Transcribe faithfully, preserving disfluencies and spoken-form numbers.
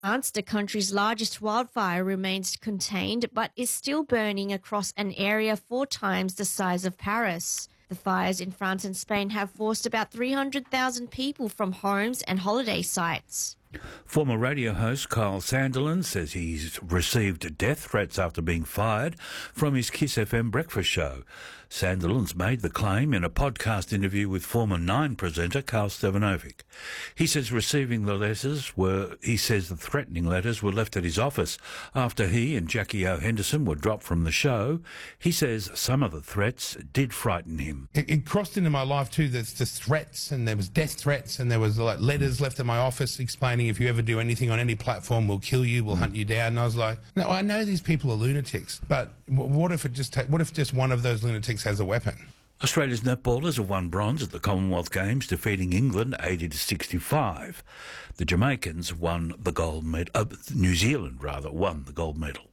France, the country's largest wildfire remains contained but is still burning across an area four times the size of Paris. The fires in France and Spain have forced about three hundred thousand people from homes and holiday sites. Former radio host Kyle Sandilands says he's received death threats after being fired from his Kiss F M breakfast show. Sandilands made the claim in a podcast interview with former Nine presenter Carl Stevanovic. He says receiving the letters were, he says the threatening letters were left at his office after he and Jackie O. Henderson were dropped from the show. He says some of the threats did frighten him. It, it crossed into my life too. There's the threats, and there was death threats, and there was like letters left at my office explaining, if you ever do anything on any platform, we'll kill you, we'll hunt you down. And I was like, no, I know these people are lunatics, but what if it just ta- what if just one of those lunatics has a weapon? Australia's netballers have won bronze at the Commonwealth Games, defeating England eighty to sixty-five. The Jamaicans won the gold medal. Uh, New Zealand rather won the gold medal.